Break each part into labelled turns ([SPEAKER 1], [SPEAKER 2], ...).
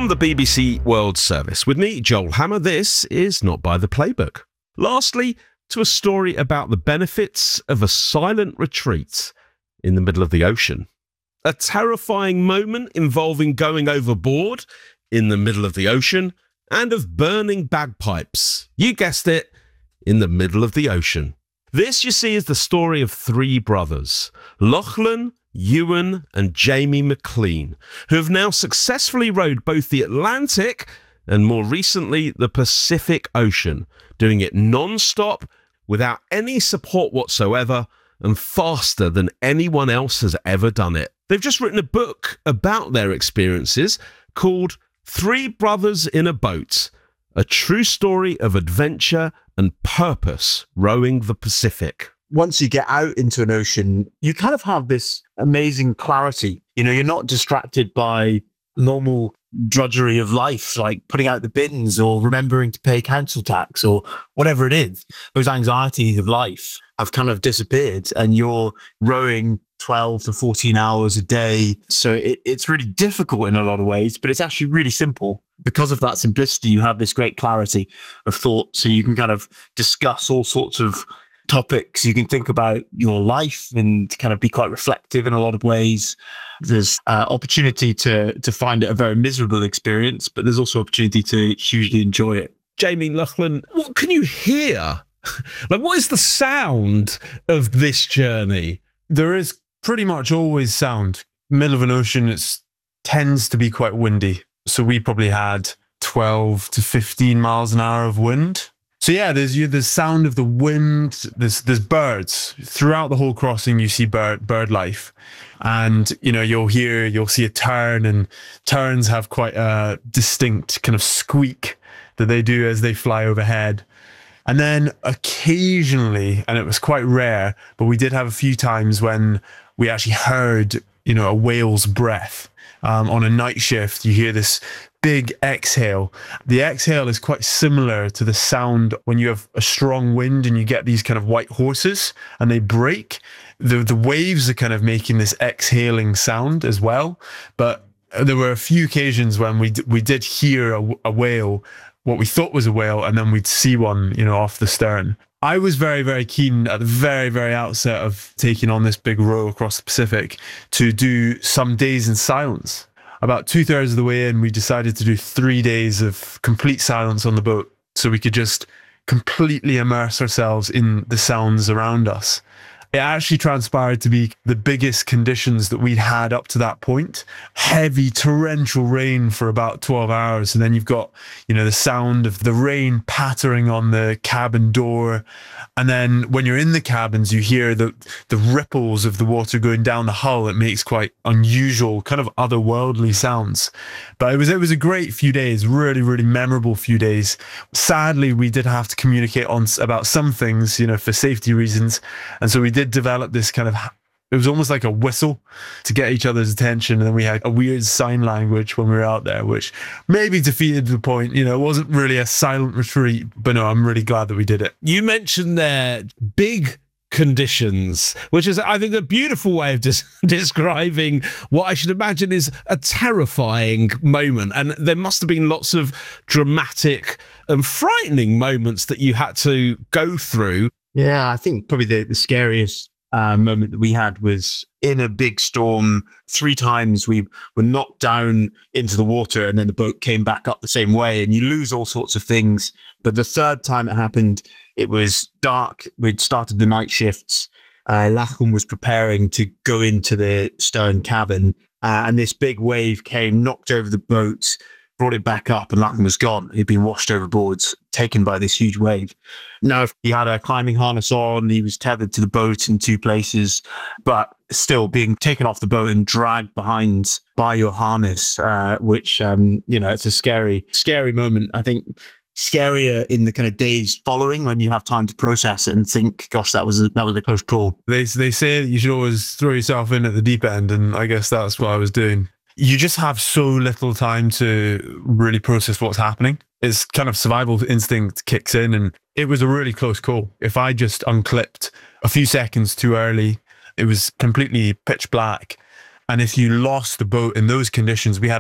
[SPEAKER 1] From the BBC World Service, with me, Joel Hammer, this is Not By the Playbook. Lastly, to a story about the benefits of a silent retreat in the middle of the ocean. A terrifying moment involving going overboard in the middle of the ocean and of burning bagpipes. You guessed it, in the middle of the ocean. This, you see, is the story of three brothers, Lachlan, Ewan and Jamie McLean, who have now successfully rowed both the Atlantic and more recently the Pacific Ocean, doing it non-stop without any support whatsoever and faster than anyone else has ever done it. They've just written a book about their experiences called Three Brothers in a Boat, a true story of adventure and purpose rowing the Pacific.
[SPEAKER 2] Once you get out into an ocean, you kind of have this amazing clarity. You know, you're not distracted by normal drudgery of life, like putting out the bins or remembering to pay council tax or whatever it is. Those anxieties of life have kind of disappeared and you're rowing 12 to 14 hours a day. So it's really difficult in a lot of ways, but it's actually really simple. Because of that simplicity, you have this great clarity of thought. So you can kind of discuss all sorts of topics. You can think about your life and kind of be quite reflective in a lot of ways. There's opportunity to find it a very miserable experience, but there's also opportunity to hugely enjoy it.
[SPEAKER 1] Jamie, Lachlan, what can you hear? Like, what is the sound of this journey?
[SPEAKER 3] There is pretty much always sound. Middle of an ocean, it tends to be quite windy. So we probably had 12 to 15 miles an hour of wind. So yeah, there's the sound of the wind. There's birds throughout the whole crossing. You see bird life, and you know you'll see a tern, and terns have quite a distinct kind of squeak that they do as they fly overhead. And then occasionally, and it was quite rare, but we did have a few times when we actually heard a whale's breath. On a night shift, you hear this big exhale. The exhale is quite similar to the sound when you have a strong wind and you get these kind of white horses and they break. The waves are kind of making this exhaling sound as well. But there were a few occasions when we did hear a whale, what we thought was a whale, and then we'd see one, off the stern. I was very, very keen at the very, very outset of taking on this big row across the Pacific to do some days in silence. About 2/3 of the way in, we decided to do 3 days of complete silence on the boat so we could just completely immerse ourselves in the sounds around us. It actually transpired to be the biggest conditions that we'd had up to that point. Heavy torrential rain for about 12 hours. And then you've got, the sound of the rain pattering on the cabin door. And then when you're in the cabins, you hear the ripples of the water going down the hull. It makes quite unusual, kind of otherworldly sounds. But it was a great few days, really, really memorable few days. Sadly, we did have to communicate about some things, for safety reasons. And so we did develop this kind of, it was almost like a whistle to get each other's attention. And then we had a weird sign language when we were out there, which maybe defeated the point. It wasn't really a silent retreat, but no, I'm really glad that we did it.
[SPEAKER 1] You mentioned there big conditions, which is, I think, a beautiful way of describing what I should imagine is a terrifying moment. And there must have been lots of dramatic and frightening moments that you had to go through.
[SPEAKER 2] Yeah, I think probably the scariest moment that we had was in a big storm. 3 times we were knocked down into the water and then the boat came back up the same way and you lose all sorts of things. But the 3rd time it happened, it was dark. We'd started the night shifts. Lachlan was preparing to go into the stern cabin and this big wave came, knocked over the boat, brought it back up, and Lachlan was gone. He'd been washed overboard, taken by this huge wave. Now, he had a climbing harness on, he was tethered to the boat in 2 places, but still being taken off the boat and dragged behind by your harness, which, it's a scary, scary moment. I think scarier in the kind of days following when you have time to process it and think, gosh, that was a close call.
[SPEAKER 3] They say that you should always throw yourself in at the deep end, and I guess that's what I was doing. You just have so little time to really process what's happening. It's kind of survival instinct kicks in, and it was a really close call. If I just unclipped a few seconds too early, it was completely pitch black. And if you lost the boat in those conditions, we had about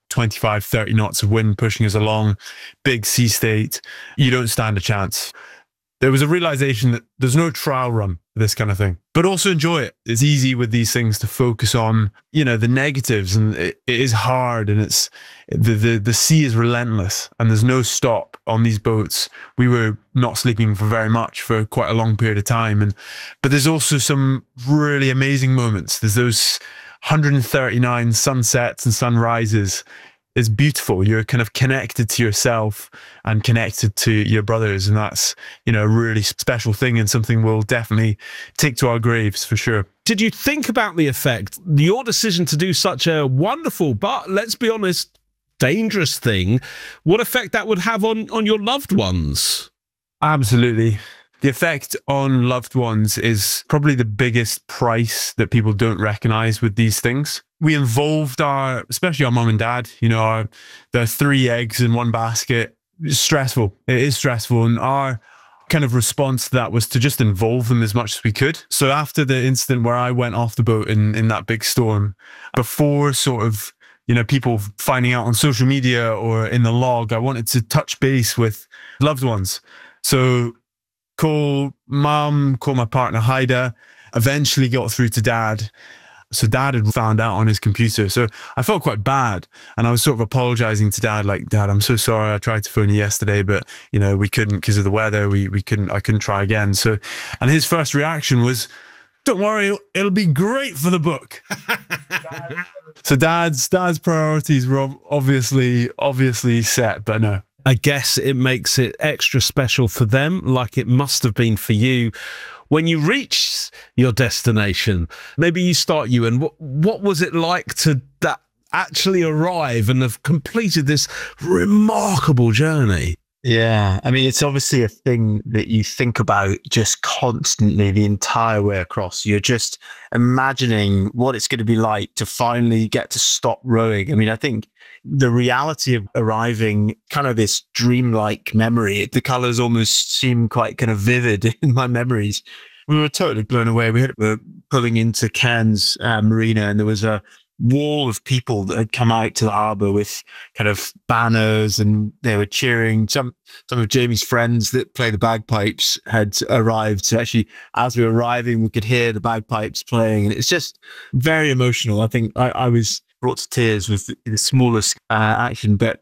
[SPEAKER 3] 25, 30 knots of wind pushing us along, big sea state, you don't stand a chance. There was a realization that there's no trial run for this kind of thing, but also enjoy it. It's easy with these things to focus on, the negatives, and it is hard, and it's the sea is relentless, and there's no stop on these boats. We were not sleeping for very much for quite a long period of time, but there's also some really amazing moments. There's those 139 sunsets and sunrises. It's beautiful. You're kind of connected to yourself and connected to your brothers. And that's, a really special thing, and something we'll definitely take to our graves for sure.
[SPEAKER 1] Did you think about the effect, your decision to do such a wonderful, but let's be honest, dangerous thing, what effect that would have on your loved ones?
[SPEAKER 3] Absolutely. The effect on loved ones is probably the biggest price that people don't recognize with these things. We involved especially our mum and dad, the 3 eggs in one basket. It's stressful. It is stressful. And our kind of response to that was to just involve them as much as we could. So after the incident where I went off the boat in that big storm, before sort of, people finding out on social media or in the log, I wanted to touch base with loved ones. So call mum, call my partner Haida, eventually got through to dad. So dad had found out on his computer. So I felt quite bad. And I was sort of apologizing to dad, like, Dad, I'm so sorry. I tried to phone you yesterday, but, we couldn't because of the weather. I couldn't try again. So, and his first reaction was, don't worry, it'll be great for the book. So dad's priorities were obviously set, but no.
[SPEAKER 1] I guess it makes it extra special for them, like it must have been for you. When you reach your destination, maybe you start, Ewan, what was it like to actually arrive and have completed this remarkable journey?
[SPEAKER 2] Yeah, I mean, it's obviously a thing that you think about just constantly the entire way across. You're just imagining what it's going to be like to finally get to stop rowing. I mean, I think the reality of arriving, kind of this dreamlike memory, the colors almost seem quite kind of vivid in my memories. We were totally blown away. We were pulling into Cairns Marina, and there was a wall of people that had come out to the harbour with kind of banners, and they were cheering. Some of Jamie's friends that play the bagpipes had arrived. So actually, as we were arriving, we could hear the bagpipes playing, and it's just very emotional. I think I was brought to tears with the smallest action, but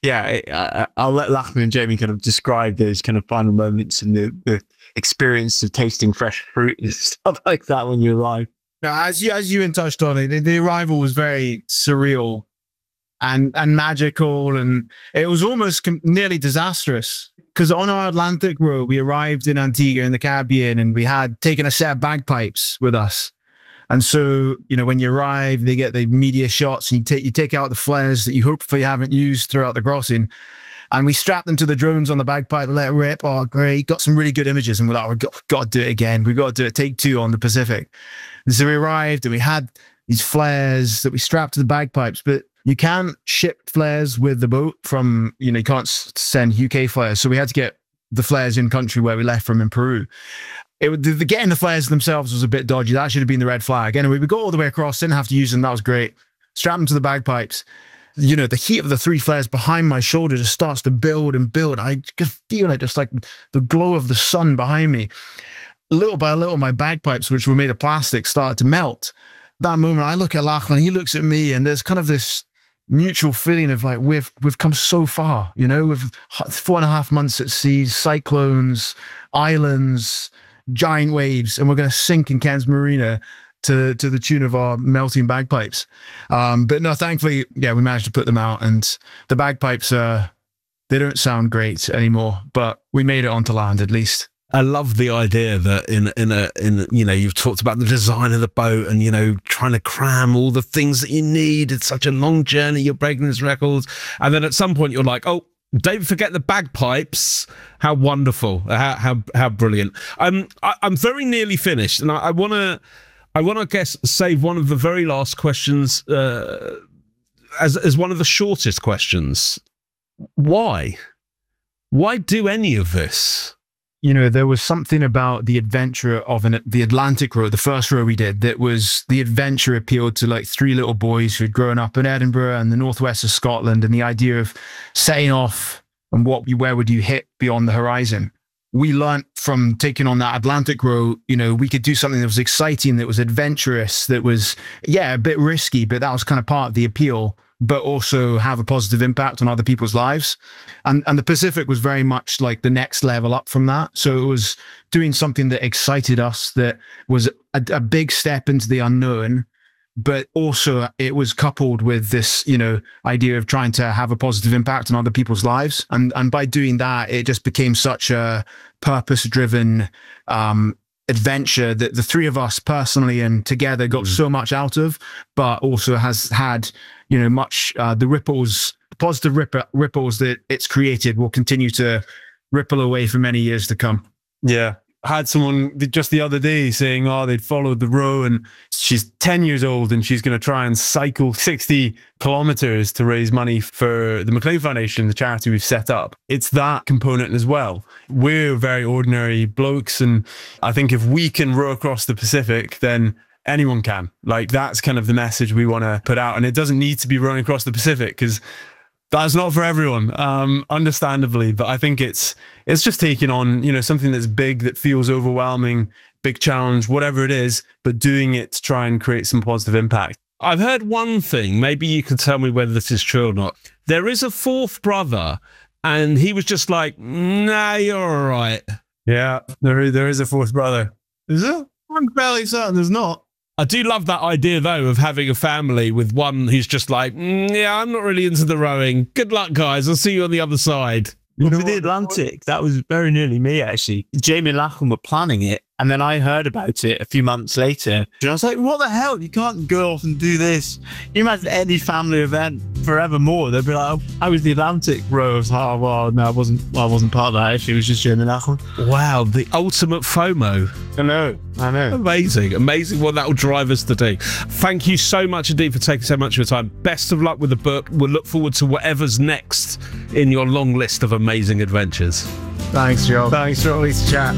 [SPEAKER 2] yeah, I'll let Lachlan and Jamie kind of describe those kind of final moments and the experience of tasting fresh fruit and stuff like that when you arrive.
[SPEAKER 4] Now, as you touched on it, the arrival was very surreal and magical, and it was almost nearly disastrous, because on our Atlantic row, we arrived in Antigua in the Caribbean, and we had taken a set of bagpipes with us. And so, when you arrive, they get the media shots, and you take out the flares that you hopefully haven't used throughout the crossing. And we strapped them to the drones on the bagpipe, let it rip. Oh, great. Got some really good images. And we're like, we've got to do it again. We've got to do it. Take 2 on the Pacific. And so we arrived, and we had these flares that we strapped to the bagpipes, but you can't ship flares with the boat from, you can't send UK flares. So we had to get the flares in country where we left from in Peru. Getting the flares themselves was a bit dodgy. That should have been the red flag. Anyway, we got all the way across, didn't have to use them. That was great. Strap them to the bagpipes. The heat of the 3 flares behind my shoulder just starts to build and build. I just feel it, just like the glow of the sun behind me. Little by little, my bagpipes, which were made of plastic, started to melt. That moment, I look at Lachlan, he looks at me, and there's kind of this mutual feeling of like, we've come so far, with 4.5 months at sea, cyclones, islands, giant waves, and we're going to sink in Cairns Marina to the tune of our melting bagpipes. But no, thankfully, we managed to put them out, and the bagpipes, they don't sound great anymore, but we made it onto land at least.
[SPEAKER 1] I love the idea that in you've talked about the design of the boat and, trying to cram all the things that you need. It's such a long journey. You're breaking this records. And then at some point you're like, oh, don't forget the bagpipes. How wonderful. How brilliant. I'm very nearly finished, and I want to guess save one of the very last questions as one of the shortest questions. Why do any of this?
[SPEAKER 4] there was something about the adventure of the Atlantic row, the first row we did, that was the adventure appealed to like three little boys who'd grown up in Edinburgh and the northwest of Scotland, and the idea of setting off and where would you hit beyond the horizon. We learned from taking on that Atlantic row, we could do something that was exciting, that was adventurous, that was, a bit risky, but that was kind of part of the appeal, but also have a positive impact on other people's lives. And the Pacific was very much like the next level up from that. So it was doing something that excited us, that was a big step into the unknown, but also it was coupled with this, idea of trying to have a positive impact on other people's lives. And by doing that, it just became such a purpose-driven adventure that the three of us personally and together got so much out of, but also has had, much the positive ripples that it's created will continue to ripple away for many years to come.
[SPEAKER 3] Yeah. I had someone just the other day saying, they'd followed the row and she's 10 years old and she's going to try and cycle 60 kilometers to raise money for the McLean Foundation, the charity we've set up. It's that component as well. We're very ordinary blokes, and I think if we can row across the Pacific, then anyone can. Like, that's kind of the message we want to put out. And it doesn't need to be rowing across the Pacific, because that's not for everyone, understandably. But I think it's just taking on, something that's big, that feels overwhelming, big challenge, whatever it is, but doing it to try and create some positive impact.
[SPEAKER 1] I've heard one thing, maybe you could tell me whether this is true or not. There is a fourth brother, and he was just like, nah, you're all right.
[SPEAKER 3] Yeah, there is a fourth brother.
[SPEAKER 2] Is there? I'm fairly certain there's not.
[SPEAKER 1] I do love that idea, though, of having a family with one who's just like, yeah, I'm not really into the rowing. Good luck, guys. I'll see you on the other side.
[SPEAKER 2] For the Atlantic, that was very nearly me, actually. Jamie and Lachlan were planning it, and then I heard about it a few months later. And I was like, what the hell? You can't go off and do this. You imagine any family event forevermore. They'd be like, I was the Atlantic row. I was like, oh, well, no, I wasn't part of that. Actually, it was just Jamie and Lachlan.
[SPEAKER 1] Wow, the ultimate FOMO.
[SPEAKER 2] I know.
[SPEAKER 1] Amazing what that will drive us to do. Thank you so much indeed for taking so much of your time. Best of luck with the book. We'll look forward to whatever's next in your long list of amazing adventures.
[SPEAKER 4] Thanks, Joe. Thanks for all this chat.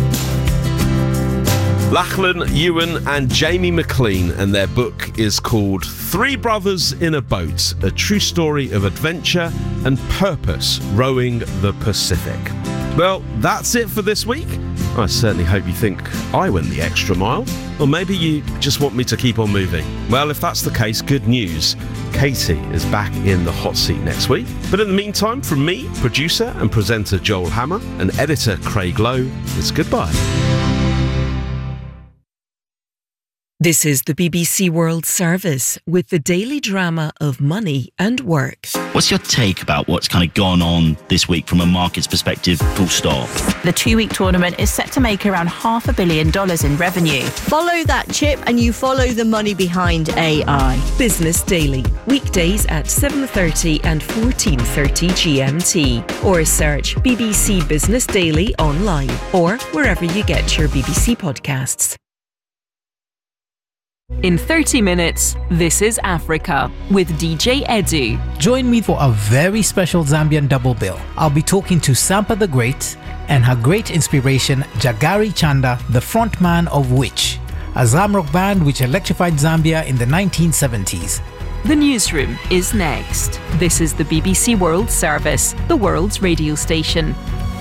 [SPEAKER 1] Lachlan, Ewan and Jamie McLean, and their book is called Three Brothers in a Boat, a true story of adventure and purpose rowing the Pacific. Well, that's it for this week. I certainly hope you think I went the extra mile, or maybe you just want me to keep on moving. Well, if that's the case, good news. Katie is back in the hot seat next week. But in the meantime, from me, producer and presenter Joel Hammer, and editor Craig Lowe, it's goodbye.
[SPEAKER 5] This is the BBC World Service with the daily drama of money and work.
[SPEAKER 6] What's your take about what's kind of gone on this week from a market's perspective, full stop?
[SPEAKER 7] The 2-week tournament is set to make around $500 million in revenue.
[SPEAKER 8] Follow that chip and you follow the money behind AI.
[SPEAKER 5] Business Daily, weekdays at 7:30 and 14:30 GMT. Or search BBC Business Daily online or wherever you get your BBC podcasts. In 30 minutes, this is Africa with DJ Edu.
[SPEAKER 9] Join me for a very special Zambian double bill. I'll be talking to Sampa the Great and her great inspiration, Jagari Chanda, the frontman of Witch, a Zamrock band which electrified Zambia in the 1970s.
[SPEAKER 5] The newsroom is next. This is the BBC World Service, the world's radio station.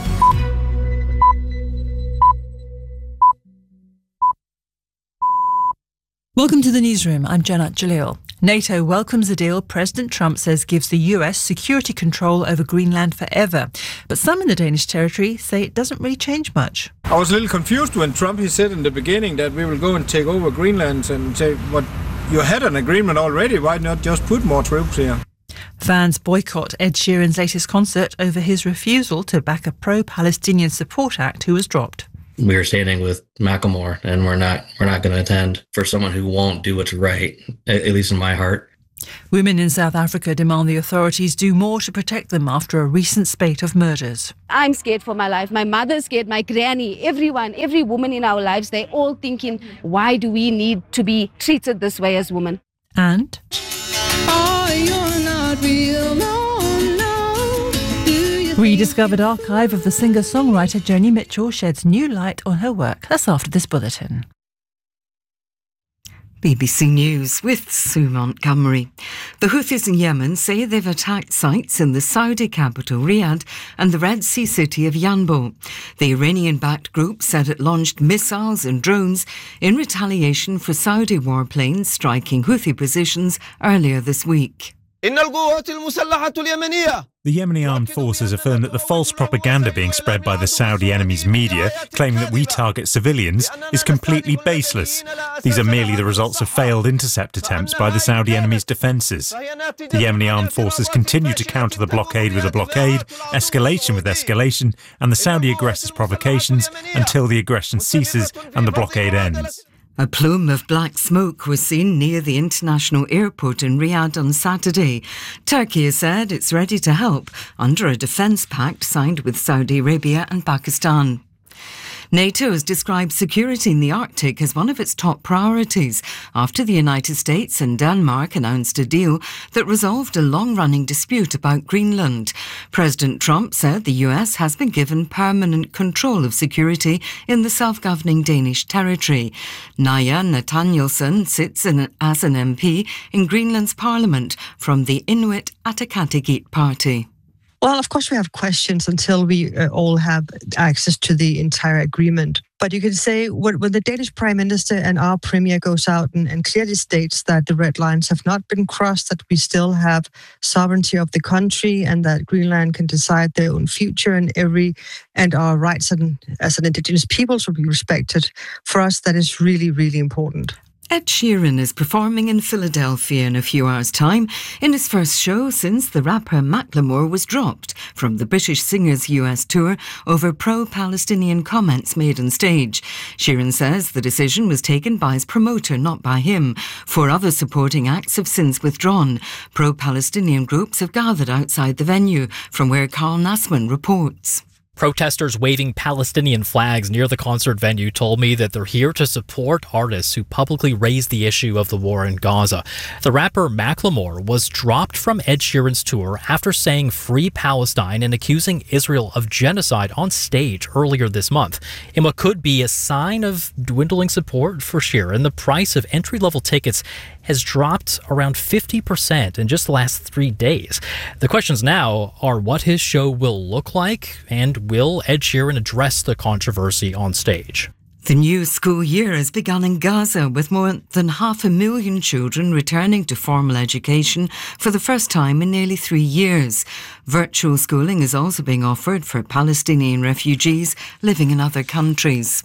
[SPEAKER 10] Welcome to the newsroom. I'm Janat Jalil. NATO welcomes a deal President Trump says gives the US security control over Greenland forever. But some in the Danish territory say it doesn't really change much.
[SPEAKER 11] I was a little confused when Trump, he said in the beginning that we will go and take over Greenland and say, what, you had an agreement already, why not just put more troops here?
[SPEAKER 10] Fans boycott Ed Sheeran's latest concert over his refusal to back a pro-Palestinian support act who was dropped.
[SPEAKER 12] We were standing with Macklemore, and we're not going to attend for someone who won't do what's right, at least in my heart.
[SPEAKER 10] Women in South Africa demand the authorities do more to protect them after a recent spate of murders.
[SPEAKER 13] I'm scared for my life. My mother's scared, my granny, everyone, every woman in our lives, they're all thinking, why do we need to be treated this way as women?
[SPEAKER 10] And?
[SPEAKER 14] Oh, you're not real, no.
[SPEAKER 10] rediscovered archive of the singer-songwriter Joni Mitchell sheds new light on her work. That's after this bulletin.
[SPEAKER 14] BBC News with Sue Montgomery. The Houthis in Yemen say they've attacked sites in the Saudi capital Riyadh and the Red Sea city of Yanbu. The Iranian-backed group said it launched missiles and drones in retaliation for Saudi warplanes striking Houthi positions earlier this week.
[SPEAKER 15] The Yemeni armed forces affirm that the false propaganda being spread by the Saudi enemy's media, claiming that we target civilians, is completely baseless. These are merely the results of failed intercept attempts by the Saudi enemy's defences. The Yemeni armed forces continue to counter the blockade with a blockade, escalation with escalation, and the Saudi aggressors' provocations until the aggression ceases and the blockade ends.
[SPEAKER 14] A plume of black smoke was seen near the international airport in Riyadh on Saturday. Turkey has said it's ready to help under a defence pact signed with Saudi Arabia and Pakistan. NATO has described security in the Arctic as one of its top priorities after the United States and Denmark announced a deal that resolved a long-running dispute about Greenland. President Trump said the US has been given permanent control of security in the self-governing Danish territory. Naja Nathanielsen sits as an MP in Greenland's parliament from the Inuit Ataqatigiit Party.
[SPEAKER 16] Well, of course, we have questions until we all have access to the entire agreement. But you can say when the Danish Prime Minister and our Premier goes out and clearly states that the red lines have not been crossed, that we still have sovereignty of the country and that Greenland can decide their own future and our rights as an indigenous people should be respected. For us, that is really, really important.
[SPEAKER 14] Ed Sheeran is performing in Philadelphia in a few hours' time in his first show since the rapper Macklemore was dropped from the British singer's US tour over pro-Palestinian comments made on stage. Sheeran says the decision was taken by his promoter, not by him. 4 other supporting acts have since withdrawn. Pro-Palestinian groups have gathered outside the venue, from where Carl Nassman reports.
[SPEAKER 17] Protesters waving Palestinian flags near the concert venue told me that they're here to support artists who publicly raised the issue of the war in Gaza. The rapper Macklemore was dropped from Ed Sheeran's tour after saying "Free Palestine" and accusing Israel of genocide on stage earlier this month. In what could be a sign of dwindling support for Sheeran, the price of entry-level tickets has dropped around 50% in just the last 3 days. The questions now are what his show will look like, and will Ed Sheeran address the controversy on stage?
[SPEAKER 14] The new school year has begun in Gaza, with more than 500,000 children returning to formal education for the first time in nearly 3 years. Virtual schooling is also being offered for Palestinian refugees living in other countries.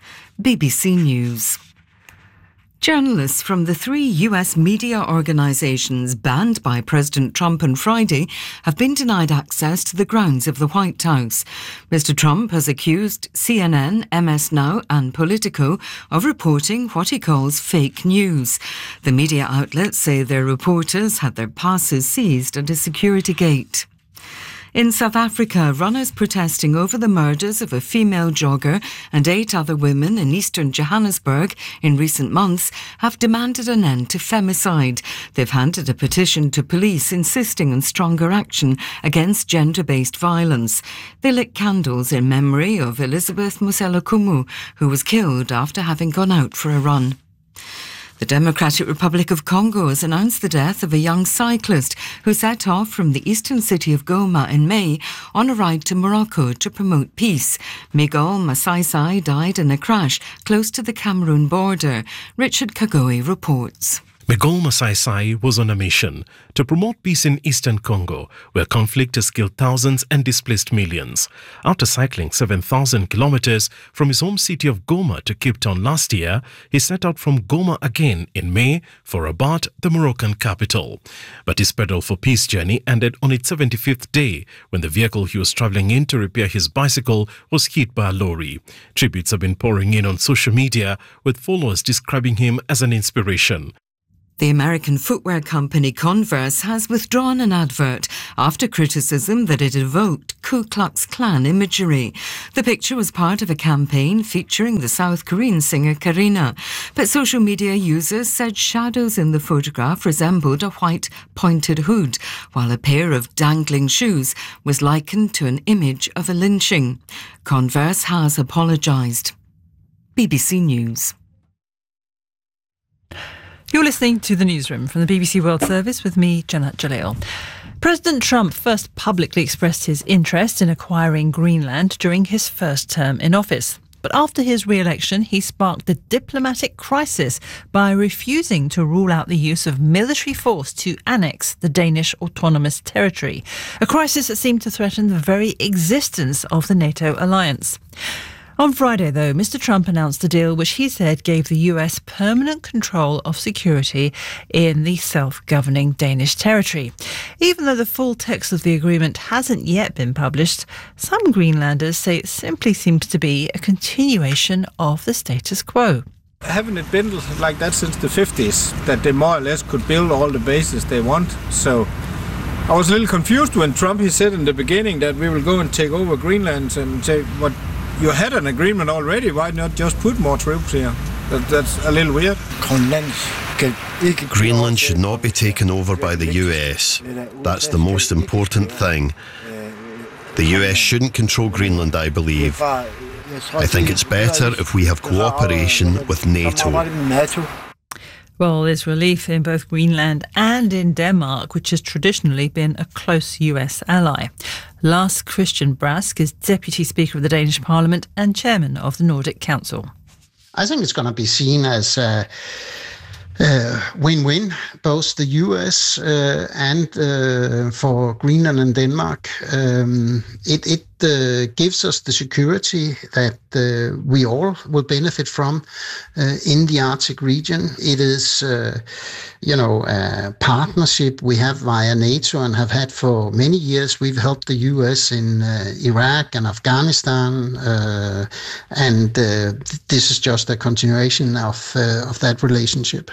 [SPEAKER 14] BBC News. Journalists from the 3 US media organisations banned by President Trump on Friday have been denied access to the grounds of the White House. Mr. Trump has accused CNN, MS Now and Politico of reporting what he calls fake news. The media outlets say their reporters had their passes seized at a security gate. In South Africa, runners protesting over the murders of a female jogger and 8 other women in eastern Johannesburg in recent months have demanded an end to femicide. They've handed a petition to police insisting on stronger action against gender-based violence. They lit candles in memory of Elizabeth Muselakumu, who was killed after having gone out for a run. The Democratic Republic of Congo has announced the death of a young cyclist who set off from the eastern city of Goma in May on a ride to Morocco to promote peace. Miguel Masaisai died in a crash close to the Cameroon border. Richard Kagoe reports.
[SPEAKER 18] Miguel Masaisai was on a mission to promote peace in eastern Congo, where conflict has killed thousands and displaced millions. After cycling 7,000 kilometers from his home city of Goma to Cape Town last year, he set out from Goma again in May for Rabat, the Moroccan capital. But his Pedal for Peace journey ended on its 75th day when the vehicle he was travelling in to repair his bicycle was hit by a lorry. Tributes have been pouring in on social media, with followers describing him as an inspiration.
[SPEAKER 14] The American footwear company Converse has withdrawn an advert after criticism that it evoked Ku Klux Klan imagery. The picture was part of a campaign featuring the South Korean singer Karina, but social media users said shadows in the photograph resembled a white pointed hood, while a pair of dangling shoes was likened to an image of a lynching. Converse has apologised. BBC News.
[SPEAKER 10] You're listening to The Newsroom from the BBC World Service with me, Janat Jalil. President Trump first publicly expressed his interest in acquiring Greenland during his first term in office. But after his re-election, he sparked a diplomatic crisis by refusing to rule out the use of military force to annex the Danish autonomous territory, a crisis that seemed to threaten the very existence of the NATO alliance. On Friday, though, Mr. Trump announced a deal which he said gave the US permanent control of security in the self-governing Danish territory. Even though the full text of the agreement hasn't yet been published, some Greenlanders say it simply seems to be a continuation of the status quo.
[SPEAKER 11] Haven't it been like that since the 50s, that they more or less could build all the bases they want? So I was a little confused when Trump, he said in the beginning that we will go and take over Greenland and say, what, you had an agreement already, why not just put more troops here? That's a little weird.
[SPEAKER 19] Greenland should not be taken over by the US. That's the most important thing. The US shouldn't control Greenland, I believe. I think it's better if we have cooperation with NATO.
[SPEAKER 10] Well, there's relief in both Greenland and in Denmark, which has traditionally been a close US ally. Lars Christian Brask is Deputy Speaker of the Danish Parliament and Chairman of the Nordic Council.
[SPEAKER 20] I think it's going to be seen as a win-win, both the US and for Greenland and Denmark. It gives us the security that we all will benefit from in the Arctic region. It is, a partnership we have via NATO and have had for many years. We've helped the US in Iraq and Afghanistan, and this is just a continuation of that relationship.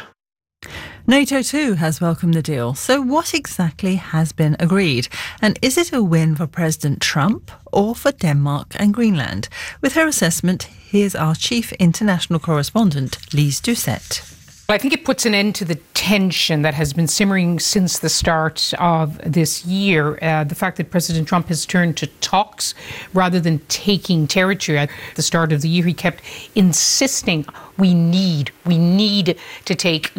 [SPEAKER 10] NATO too has welcomed the deal. So what exactly has been agreed? And is it a win for President Trump or for Denmark and Greenland? With her assessment, here's our chief international correspondent, Lise Doucette.
[SPEAKER 21] I think it puts an end to the tension that has been simmering since the start of this year. The fact that President Trump has turned to talks rather than taking territory. At the start of the year, he kept insisting we need to take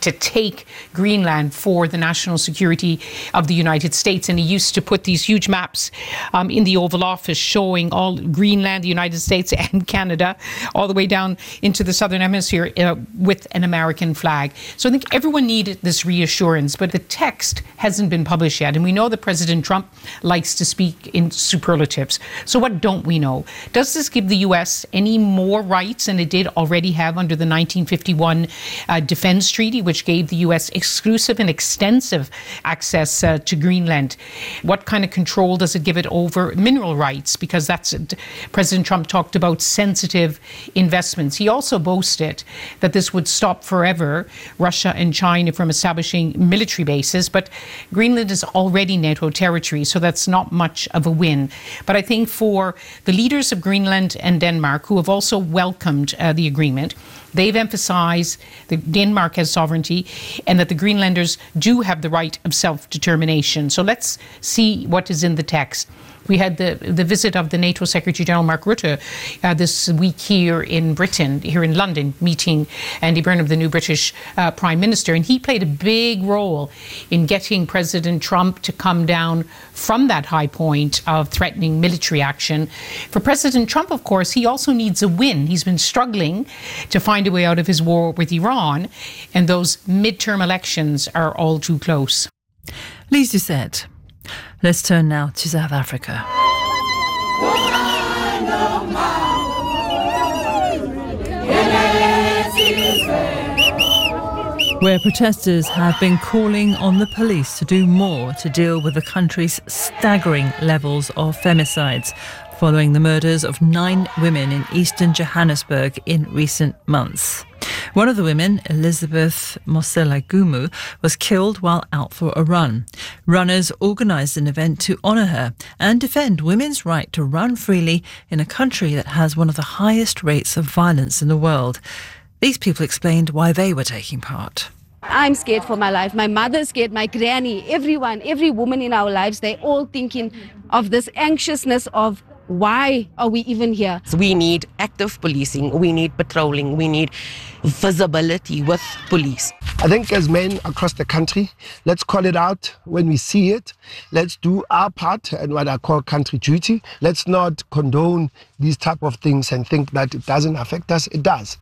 [SPEAKER 21] Greenland for the national security of the United States. And he used to put these huge maps in the Oval Office showing all Greenland, the United States and Canada, all the way down into the Southern Hemisphere with an American flag. So I think everyone needed this reassurance, but the text hasn't been published yet. And we know that President Trump likes to speak in superlatives. So what don't we know? Does this give the U.S. any more rights than it did already have under the 1951 Defense Treaty, which gave the U.S. exclusive and extensive access to Greenland? What kind of control does it give it over mineral rights? Because President Trump talked about sensitive investments. He also boasted that this would stop forever Russia and China from establishing military bases, but Greenland is already NATO territory, so that's not much of a win. But I think for the leaders of Greenland and Denmark, who have also welcomed the agreement, they've emphasized that Denmark has sovereignty and that the Greenlanders do have the right of self-determination. So let's see what is in the text. We had the visit of the NATO Secretary General Mark Rutte this week here in Britain, here in London, meeting Andy Burnham, the new British Prime Minister. And he played a big role in getting President Trump to come down from that high point of threatening military action. For President Trump, of course, he also needs a win. He's been struggling to find a way out of his war with Iran, and those midterm elections are all too close.
[SPEAKER 10] Lise Doucette. Let's turn now to South Africa, where protesters have been calling on the police to do more to deal with the country's staggering levels of femicides following the murders of 9 women in eastern Johannesburg in recent months. One of the women, Elizabeth Mosela Gumu, was killed while out for a run. Runners organised an event to honour her and defend women's right to run freely in a country that has one of the highest rates of violence in the world. These people explained why they were taking part.
[SPEAKER 13] I'm scared for my life. My mother's scared, my granny, everyone, every woman in our lives, they're all thinking of this anxiousness of why are we even here?
[SPEAKER 3] We need active policing, we need patrolling, we need visibility with police.
[SPEAKER 22] I think as men across the country, let's call it out when we see it. Let's do our part and what I call country duty. Let's not condone these type of things and think that it doesn't affect us. It does.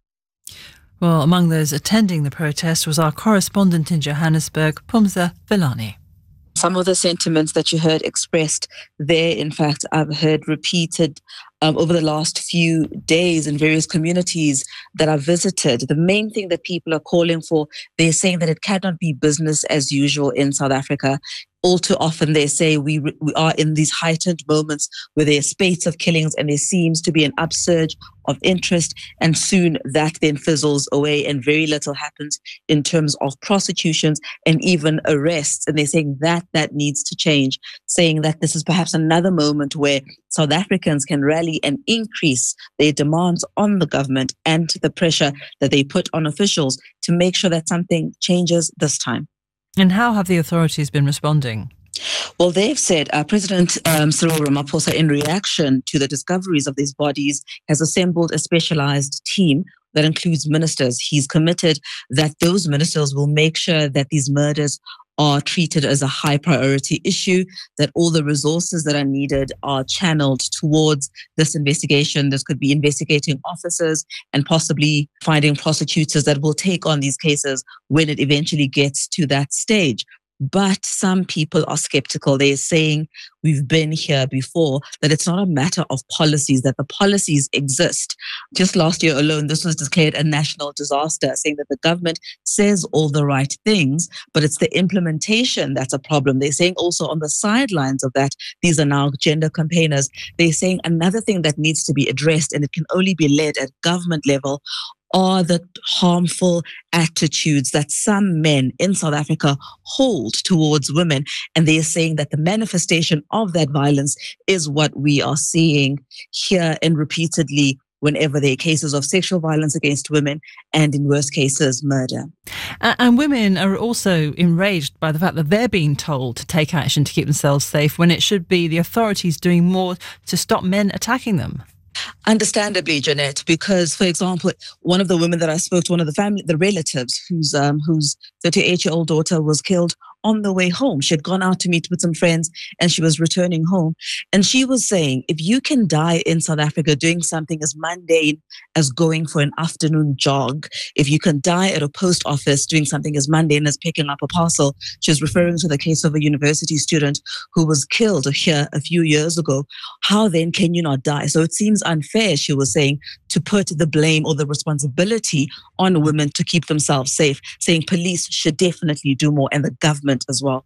[SPEAKER 10] Well, among those attending the protest was our correspondent in Johannesburg, Pumza Villani.
[SPEAKER 23] Some of the sentiments that you heard expressed there, in fact, I've heard repeated over the last few days in various communities that I've visited. The main thing that people are calling for, they're saying that it cannot be business as usual in South Africa. All too often they say we are in these heightened moments where there are spates of killings and there seems to be an upsurge of interest, and soon that then fizzles away and very little happens in terms of prosecutions and even arrests. And they're saying that needs to change, saying that this is perhaps another moment where South Africans can rally and increase their demands on the government and the pressure that they put on officials to make sure that something changes this time.
[SPEAKER 10] And how have the authorities been responding?
[SPEAKER 23] Well, they've said President Cyril Ramaphosa, in reaction to the discoveries of these bodies, has assembled a specialized team that includes ministers. He's committed that those ministers will make sure that these murders are treated as a high priority issue, that all the resources that are needed are channeled towards this investigation. This could be investigating officers and possibly finding prosecutors that will take on these cases when it eventually gets to that stage. But some people are skeptical. They're saying we've been here before, that it's not a matter of policies, that the policies exist. Just last year alone, this was declared a national disaster, saying that the government says all the right things, but it's the implementation that's a problem. They're saying also on the sidelines of that, these are now gender campaigners. They're saying another thing that needs to be addressed, and it can only be led at government level, are the harmful attitudes that some men in South Africa hold towards women. And they are saying that the manifestation of that violence is what we are seeing here and repeatedly whenever there are cases of sexual violence against women and, in worst cases, murder.
[SPEAKER 10] And women are also enraged by the fact that they're being told to take action to keep themselves safe when it should be the authorities doing more to stop men attacking them.
[SPEAKER 23] Understandably, Jeanette, because, for example, one of the women that I spoke to, one of the relatives whose 38-year-old daughter was killed on the way home. She had gone out to meet with some friends and she was returning home. And she was saying, if you can die in South Africa doing something as mundane as going for an afternoon jog, if you can die at a post office doing something as mundane as picking up a parcel, she was referring to the case of a university student who was killed here a few years ago. How then can you not die? So it seems unfair, she was saying, to put the blame or the responsibility on women to keep themselves safe, saying police should definitely do more and the government as well.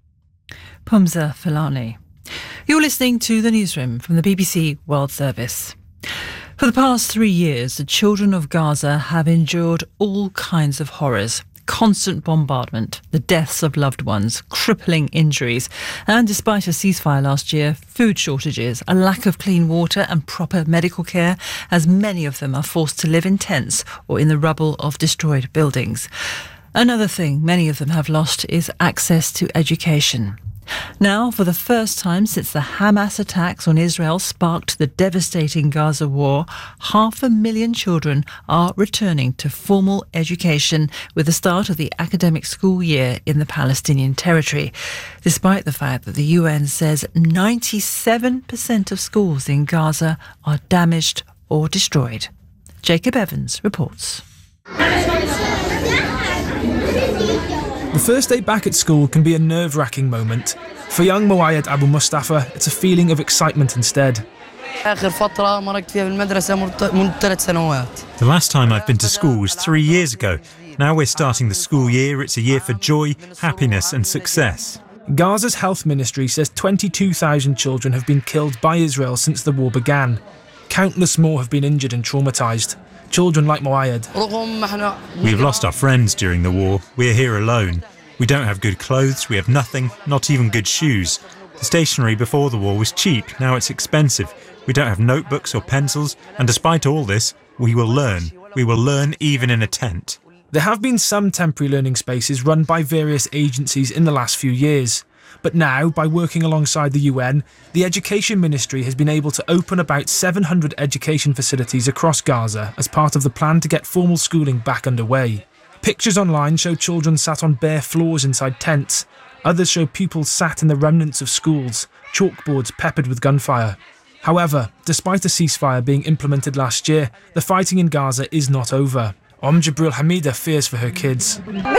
[SPEAKER 10] Pumza Villani. You're listening to The Newsroom from the BBC World Service. For the past 3 years, the children of Gaza have endured all kinds of horrors. Constant bombardment, the deaths of loved ones, crippling injuries, and despite a ceasefire last year, food shortages, a lack of clean water and proper medical care, as many of them are forced to live in tents or in the rubble of destroyed buildings. Another thing many of them have lost is access to education. Now, for the first time since the Hamas attacks on Israel sparked the devastating Gaza war, 500,000 children are returning to formal education with the start of the academic school year in the Palestinian territory, despite the fact that the UN says 97% of schools in Gaza are damaged or destroyed. Jacob Evans reports.
[SPEAKER 24] The first day back at school can be a nerve-wracking moment. For young Moayed Abu Mustafa, it's a feeling of excitement instead.
[SPEAKER 25] The
[SPEAKER 15] last time I've been to school was 3 years ago. Now we're starting the school year. It's a year for joy, happiness and success.
[SPEAKER 24] Gaza's health ministry says 22,000 children have been killed by Israel since the war began. Countless more have been injured and traumatised. children like Moayed.
[SPEAKER 15] We've lost our friends during the war. We're here alone. We don't have good clothes, we have nothing, not even good shoes. The stationery before the war was cheap, now it's expensive. We don't have notebooks or pencils, and despite all this, we will learn. We will learn even in a tent.
[SPEAKER 24] There have been some temporary learning spaces run by various agencies in the last few years. But now, by working alongside the UN, the Education Ministry has been able to open about 700 education facilities across Gaza as part of the plan to get formal schooling back underway. Pictures online show children sat on bare floors inside tents. Others show pupils sat in the remnants of schools, chalkboards peppered with gunfire. However, despite a ceasefire being implemented last year, the fighting in Gaza is not over. Jibril Hamida fears for her kids.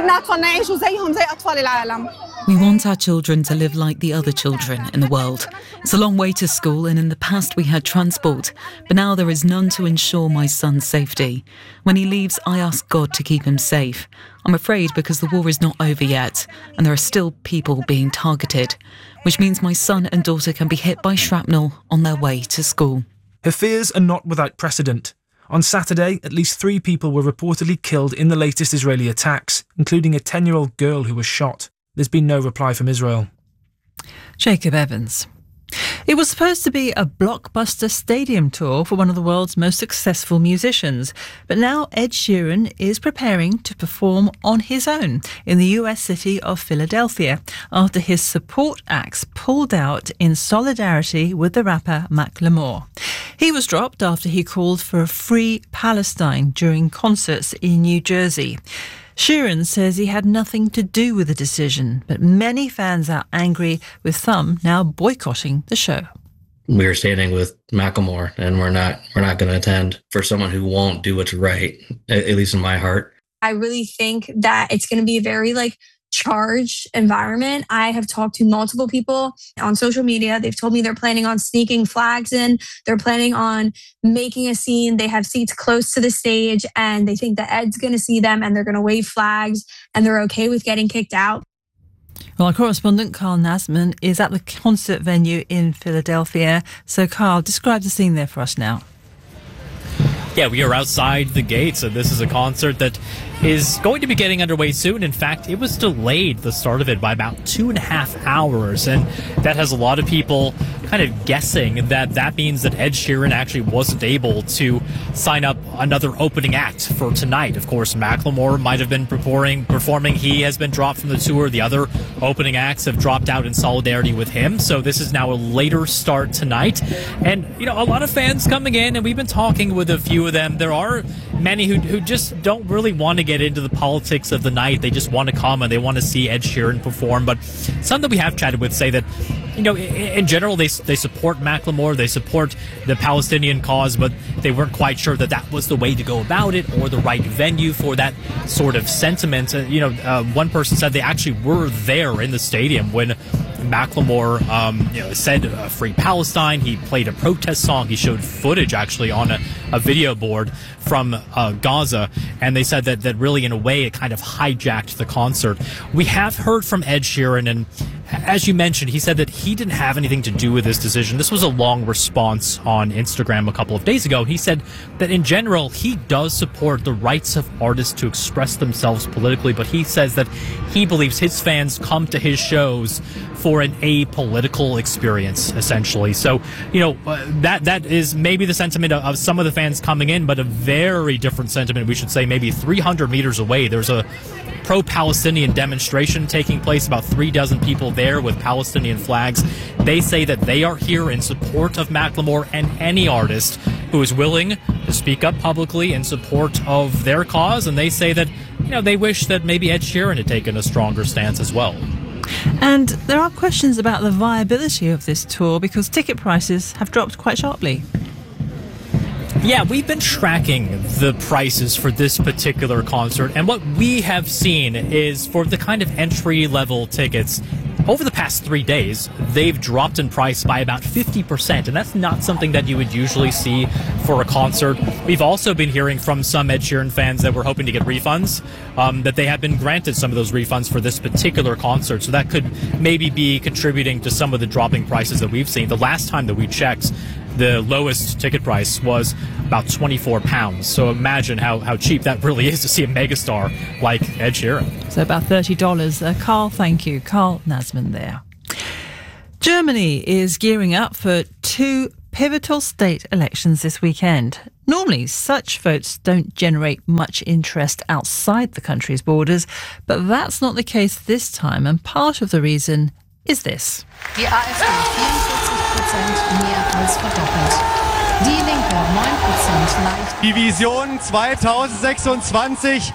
[SPEAKER 1] We want our children to live like the other children in the world. It's a long way to school, and in the past we had transport, but now there is none to ensure my son's safety. When he leaves, I ask God to keep him safe. I'm afraid because the war is not over yet, and there are still people being targeted, which means my son and daughter can be hit by shrapnel on their way to school.
[SPEAKER 24] Her fears are not without precedent. On Saturday, at least 3 people were reportedly killed in the latest Israeli attacks, including a 10-year-old girl who was shot. There's been no reply from Israel.
[SPEAKER 10] Jacob Evans. It was supposed to be a blockbuster stadium tour for one of the world's most successful musicians, but now Ed Sheeran is preparing to perform on his own in the US city of Philadelphia after his support acts pulled out in solidarity with the rapper Macklemore. He was dropped after he called for a free Palestine during concerts in New Jersey. Sheeran says he had nothing to do with the decision, but many fans are angry, with some now boycotting the show.
[SPEAKER 12] We were standing with Macklemore, and we're not going to attend for someone who won't do what's right, at least in my heart.
[SPEAKER 2] I really think that it's going to be a very charged environment. I have talked to multiple people on social media. They've told me they're planning on sneaking flags in. They're planning on making a scene. They have seats close to the stage, and they think that Ed's going to see them and they're going to wave flags, and they're okay with getting kicked out.
[SPEAKER 10] Well, our correspondent Carl Nasman is at the concert venue in Philadelphia. So Carl, describe the scene there for us now.
[SPEAKER 17] Yeah, we are outside the gates, and this is a concert that is going to be getting underway soon. In fact, it was delayed, the start of it, by about 2.5 hours, and that has a lot of people kind of guessing that means that Ed Sheeran actually wasn't able to sign up another opening act for tonight. Of course, Macklemore might have been performing. He has been dropped from the tour. The other opening acts have dropped out in solidarity with him, so this is now a later start tonight. And, a lot of fans coming in, and we've been talking with a few of them. There are many who just don't really want to get into the politics of the night. They just want to come and they want to see Ed Sheeran perform. But some that we have chatted with say that, in general, they support Macklemore, they support the Palestinian cause, but they weren't quite sure that was the way to go about it or the right venue for that sort of sentiment. One person said they actually were there in the stadium when Macklemore said Free Palestine. He played a protest song. He showed footage actually on a video board from Gaza, and they said that really in a way it kind of hijacked the concert. We have heard from Ed Sheeran, and as you mentioned, he said that he didn't have anything to do with this decision. This was a long response on Instagram a couple of days ago. He said that in general, he does support the rights of artists to express themselves politically, but he says that he believes his fans come to his shows for an apolitical experience, essentially. So, that is maybe the sentiment of some of the fans coming in, but a very different sentiment, we should say, maybe 300 meters away. There's a pro-Palestinian demonstration taking place, about 36 people there with Palestinian flags. They say that they are here in support of Macklemore and any artist who is willing to speak up publicly in support of their cause, and they say that, they wish that maybe Ed Sheeran had taken a stronger stance as well.
[SPEAKER 10] And there are questions about the viability of this tour because ticket prices have dropped quite sharply.
[SPEAKER 17] Yeah, we've been tracking the prices for this particular concert, and what we have seen is for the kind of entry-level tickets, over the past 3 days, they've dropped in price by about 50%, and that's not something that you would usually see for a concert. We've also been hearing from some Ed Sheeran fans that were hoping to get refunds, that they have been granted some of those refunds for this particular concert, so that could maybe be contributing to some of the dropping prices that we've seen. The last time that we checked, the lowest ticket price was about £24. So imagine how cheap that really is to see a megastar like Ed Sheeran.
[SPEAKER 10] So about $30. Carl, thank you. Carl Nasman there. Germany is gearing up for 2 pivotal state elections this weekend. Normally, such votes don't generate much interest outside the country's borders, but that's not the case this time, and part of the reason is this.
[SPEAKER 4] Die AfD 44% mehr als verdoppelt. Die Linke 9% leicht.
[SPEAKER 6] Die Vision 2026.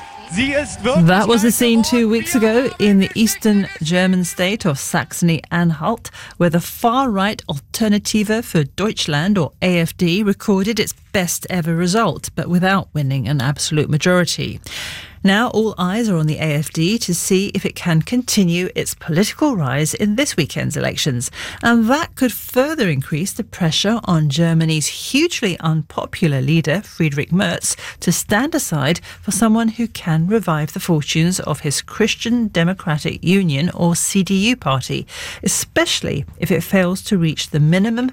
[SPEAKER 10] That was the scene 2 weeks ago in the eastern German state of Saxony-Anhalt, where the far-right Alternative für Deutschland, or AfD, recorded its best ever result, but without winning an absolute majority. Now all eyes are on the AfD to see if it can continue its political rise in this weekend's elections. And that could further increase the pressure on Germany's hugely unpopular leader, Friedrich Merz, to stand aside for someone who can revive the fortunes of his Christian Democratic Union, or CDU party, especially if it fails to reach the minimum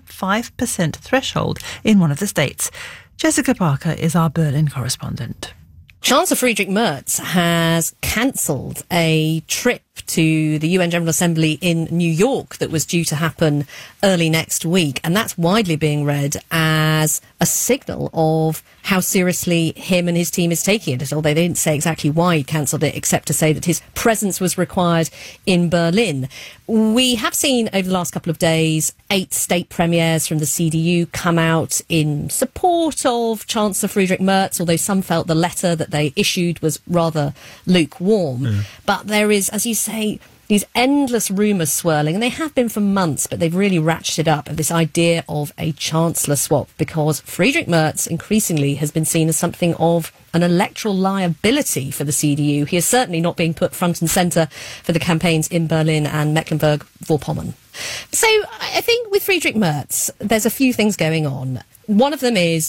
[SPEAKER 10] 5% threshold in one of the states. Jessica Parker is our Berlin correspondent.
[SPEAKER 7] Chancellor Friedrich Merz has cancelled a trip to the UN General Assembly in New York that was due to happen early next week. And that's widely being read as a signal of how seriously him and his team is taking it, although they didn't say exactly why he cancelled it, except to say that his presence was required in Berlin. We have seen over the last couple of days 8 state premiers from the CDU come out in support of Chancellor Friedrich Merz, although some felt the letter that they issued was rather lukewarm. But there is, as you say, these endless rumours swirling, and they have been for months, but they've really ratcheted up this idea of a chancellor swap, because Friedrich Merz increasingly has been seen as something of an electoral liability for the CDU. He is certainly not being put front and centre for the campaigns in Berlin and Mecklenburg-Vorpommern. So I think with Friedrich Merz, there's a few things going on. One of them is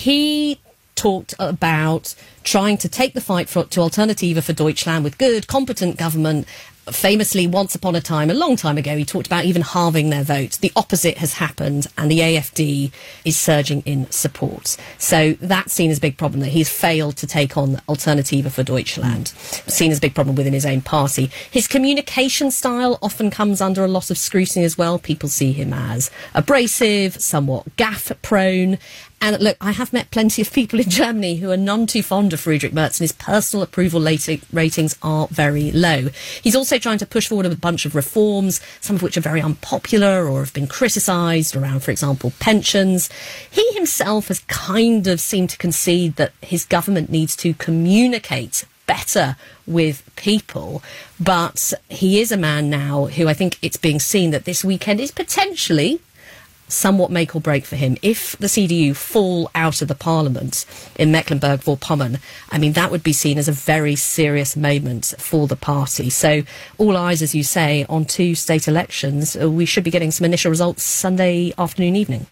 [SPEAKER 7] he talked about trying to take the fight to Alternative für Deutschland with good, competent government. Famously, once upon a time, a long time ago, he talked about even halving their vote. The opposite has happened, and the AfD is surging in support. So that's seen as a big problem, that he's failed to take on Alternative für Deutschland. Seen as a big problem within his own party. His communication style often comes under a lot of scrutiny as well. People see him as abrasive, somewhat gaffe-prone. And look, I have met plenty of people in Germany who are none too fond of Friedrich Merz, and his personal approval ratings are very low. He's also trying to push forward a bunch of reforms, some of which are very unpopular or have been criticised around, for example, pensions. He himself has kind of seemed to concede that his government needs to communicate better with people. But he is a man now who, I think it's being seen that this weekend is potentially somewhat make or break for him. If the CDU fall out of the parliament in Mecklenburg-Vorpommern, I mean, that would be seen as a very serious moment for the party. So all eyes, as you say, on 2 state elections. We should be getting some initial results Sunday afternoon, evening.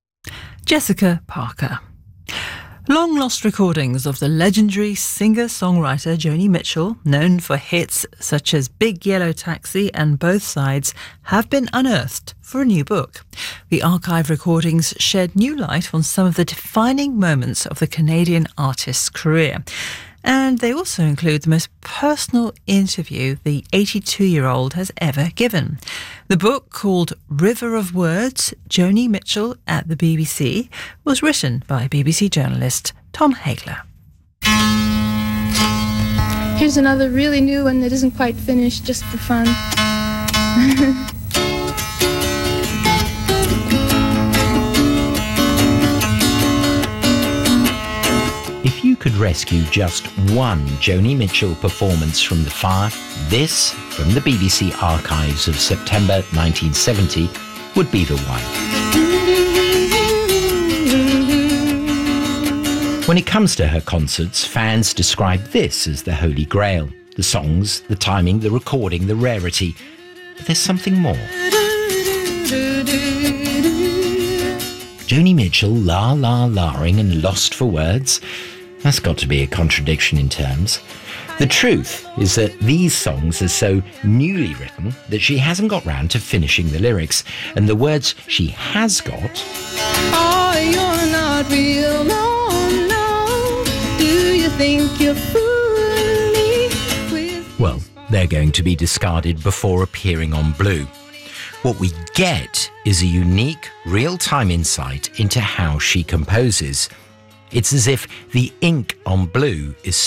[SPEAKER 10] Jessica Parker. Long-lost recordings of the legendary singer-songwriter Joni Mitchell, known for hits such as Big Yellow Taxi and Both Sides, have been unearthed for a new book. The archive recordings shed new light on some of the defining moments of the Canadian artist's career. And they also include the most personal interview the 82-year-old has ever given. The book, called River of Words, Joni Mitchell at the BBC, was written by BBC journalist Tom Hagler.
[SPEAKER 8] Here's another really new one that isn't quite finished, just for fun.
[SPEAKER 25] If you could rescue just one Joni Mitchell performance from the fire, this, from the BBC archives of September 1970, would be the one. When it comes to her concerts, fans describe this as the Holy Grail. The songs, the timing, the recording, the rarity. But there's something more. Joni Mitchell la-la-la-ing and lost for words? That's got to be a contradiction in terms. The truth is that these songs are so newly written that she hasn't got round to finishing the lyrics, and the words she has got
[SPEAKER 5] you're not real, no, no. Do you think you're fooling me with...
[SPEAKER 25] Well, they're going to be discarded before appearing on Blue. What we get is a unique, real-time insight into how she composes. It's as if the ink on Blue is